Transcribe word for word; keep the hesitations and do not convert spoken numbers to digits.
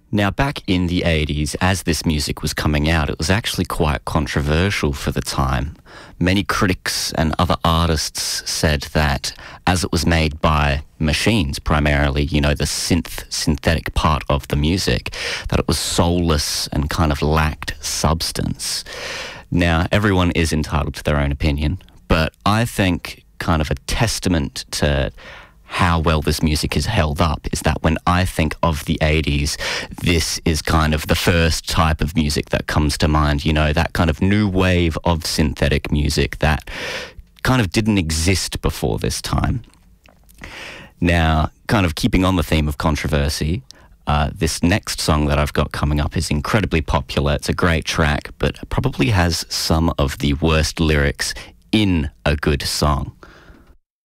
Now, back in the eighties, as this music was coming out, it was actually quite controversial for the time. Many critics and other artists said that as it was made by machines, primarily, you know, the synth, synthetic part of the music, that it was soulless and kind of lacked substance. Now, everyone is entitled to their own opinion, but I think kind of a testament to how well this music is held up is that when I think of the eighties, this is kind of the first type of music that comes to mind, you know, that kind of new wave of synthetic music that kind of didn't exist before this time. Now, kind of keeping on the theme of controversy, uh, this next song that I've got coming up is incredibly popular. It's a great track, but probably has some of the worst lyrics in a good song.